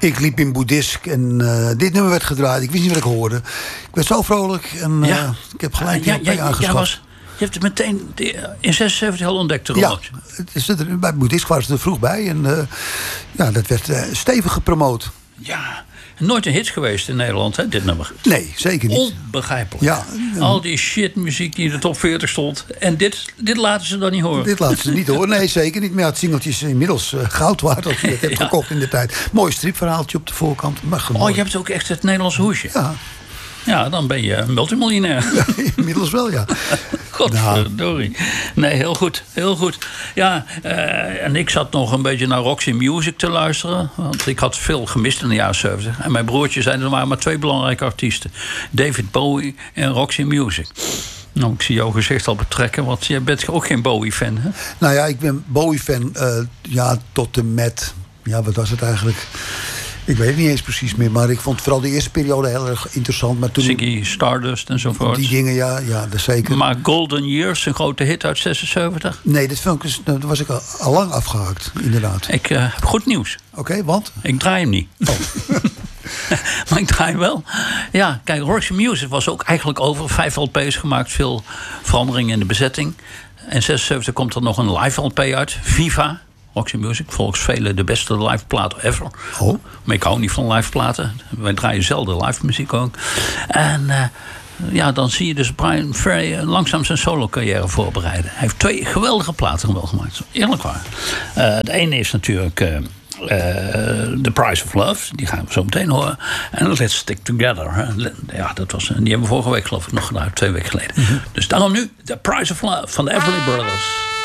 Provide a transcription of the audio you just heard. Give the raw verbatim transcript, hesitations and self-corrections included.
Ik liep in Boeddhisk en uh, dit nummer werd gedraaid. Ik wist niet wat ik hoorde. Ik werd zo vrolijk en uh, ja. ik heb gelijk die uh, ja, L P ja, aangeschaft. Was, je hebt het meteen in zesenzeventig al ontdekt, de ja, het is er, bij Boeddhisk waren ze er vroeg bij. En uh, ja, dat werd uh, stevig gepromoot. Ja, nooit een hit geweest in Nederland, hè, dit nummer. Nee, zeker niet. Onbegrijpelijk. Ja, uh, Al die shitmuziek die in de top veertig stond. En dit, dit laten ze dan niet horen. Dit laten ze niet horen. Nee, zeker niet. Maar ja, het singeltje is inmiddels uh, goud waard als je het hebt ja. gekocht in de tijd. Mooi stripverhaaltje op de voorkant. Maar oh, je hebt ook echt het Nederlandse hoesje. Ja. Ja, dan ben je multimiljonair. Ja, inmiddels wel, ja. Godverdorie. Nee, heel goed, heel goed. Ja, uh, en ik zat nog een beetje naar Roxy Music te luisteren. Want ik had veel gemist in de jaren zeventig. En mijn broertje zei, er waren maar twee belangrijke artiesten. David Bowie en Roxy Music. Nou, ik zie jouw gezicht al betrekken, want jij bent ook geen Bowie-fan, hè? Nou ja, ik ben Bowie-fan, uh, ja, tot en met... Ja, wat was het eigenlijk? Ik weet het niet eens precies meer, maar ik vond vooral de eerste periode heel erg interessant. Maar toen Ziggy Stardust enzovoort. Die dingen, ja, ja, dat zeker. Maar Golden Years, een grote hit uit zesenzeventig? Nee, dat, vond ik, dat was ik al, al lang afgehakt, inderdaad. Ik uh, heb goed nieuws. Oké, okay, want? Ik draai hem niet. Oh. Maar ik draai hem wel. Ja, kijk, Roxy Music was ook eigenlijk over. Vijf L P's gemaakt, veel veranderingen in de bezetting. En zesenzeventig komt er nog een live L P uit, Viva. Roxy Music, volgens velen de beste live plaat ever. Oh. Maar ik hou niet van live platen. Wij draaien zelden live muziek ook. En uh, ja, dan zie je dus Bryan Ferry langzaam zijn solo carrière voorbereiden. Hij heeft twee geweldige platen wel gemaakt. Eerlijk waar. Uh, de ene is natuurlijk uh, uh, The Price of Love. Die gaan we zo meteen horen. En Let's Stick Together. Hè. Ja, dat was, die hebben we vorige week geloof ik nog gedaan. Twee weken geleden. Mm-hmm. Dus daarom nu The Price of Love van de Everly Brothers.